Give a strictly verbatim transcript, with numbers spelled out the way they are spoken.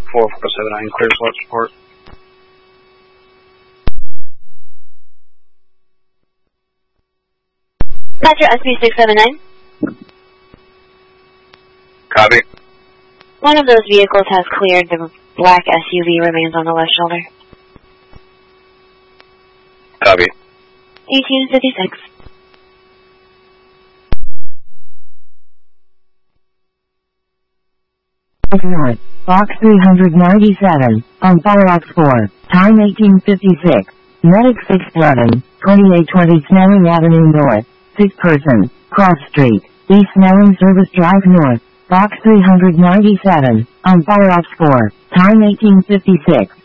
four four seven nine, clear SWAT support. Roger, S B six seven nine. Copy. One of those vehicles has cleared. The black S U V remains on the left shoulder. Copy. eighteen fifty-six. North, Box three ninety-seven, on Firefox four, time eighteen fifty-six, Medic six eleven, twenty-eight twenty Snelling Avenue North, six person, Cross Street, East Snelling Service Drive North, Box three ninety-seven, on Firefox four, time eighteen fifty-six.